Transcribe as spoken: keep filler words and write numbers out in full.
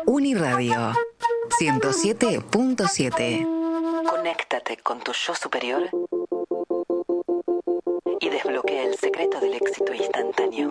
Uniradio ciento siete punto siete. Conéctate con tu yo superior y desbloquea el secreto del éxito instantáneo.